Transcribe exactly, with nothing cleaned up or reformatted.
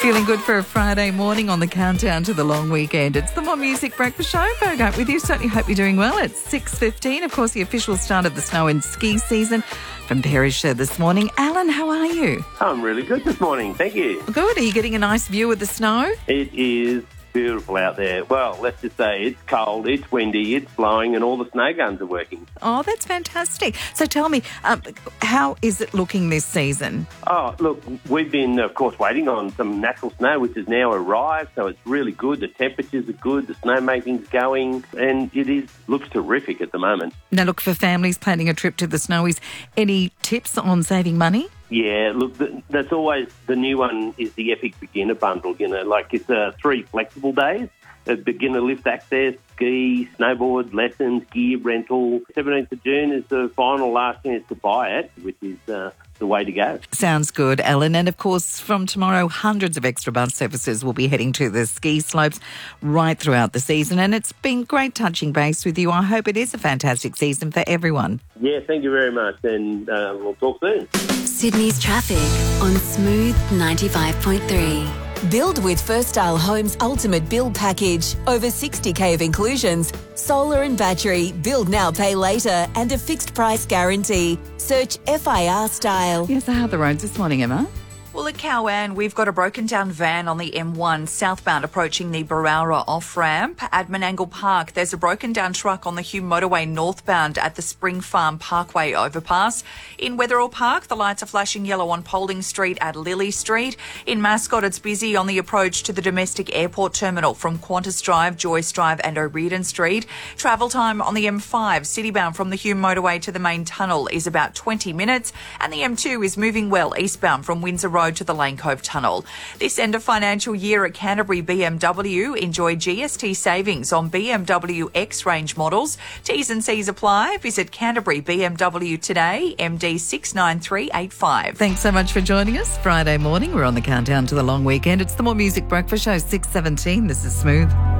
Feeling good for a Friday morning on the countdown to the long weekend. It's the More Music Breakfast Show. Bogart with you. Certainly hope you're doing well. It's six fifteen. Of course, the official start of the snow and ski season from Perisher this morning. Alan, how are you? I'm really good this morning. Thank you. Good. Are you getting a nice view of the snow? It is beautiful out there. Well, let's just say it's cold, it's windy, it's blowing, and all the snow guns are working. Oh, that's fantastic. So tell me, um, how is it looking this season? Oh, look, we've been, of course, waiting on some natural snow, which has now arrived, so it's really good. The temperatures are good, the snowmaking's going, and it is looks terrific at the moment. Now, look, for families planning a trip to the snowies, any tips on saving money? Yeah, look, th- that's always the new one is the Epic Beginner Bundle, you know, like it's uh, three flexible days, a beginner lift access, ski, snowboard, lessons, gear rental. seventeenth of June is the final last chance to buy it, which is uh, the way to go. Sounds good, Ellen. And of course, from tomorrow, hundreds of extra bus services will be heading to the ski slopes right throughout the season. And it's been great touching base with you. I hope it is a fantastic season for everyone. Yeah, thank you very much, and uh, we'll talk soon. Sydney's traffic on Smooth ninety-five point three. Build with First Style Homes' ultimate build package. Over sixty K of inclusions, solar and battery, build now, pay later, and a fixed price guarantee. Search F I R Style. Yes, how are the roads this morning, Emma? Well, at Cowan, we've got a broken down van on the M one southbound approaching the Barowra off-ramp. At Menangle Park, there's a broken down truck on the Hume Motorway northbound at the Spring Farm Parkway overpass. In Wetherell Park, the lights are flashing yellow on Paulding Street at Lily Street. In Mascot, it's busy on the approach to the domestic airport terminal from Qantas Drive, Joyce Drive and O'Riordan Street. Travel time on the M five, citybound from the Hume Motorway to the main tunnel, is about twenty minutes, and the M two is moving well eastbound from Windsor Road to the Lane Cove Tunnel. This end of financial year at Canterbury B M W, enjoy G S T savings on B M W X range models. T's and C's apply. Visit Canterbury B M W today, M D six nine three eight five. Thanks so much for joining us. Friday morning, we're on the countdown to the long weekend. It's the More Music Breakfast Show, six seventeen. This is Smooth.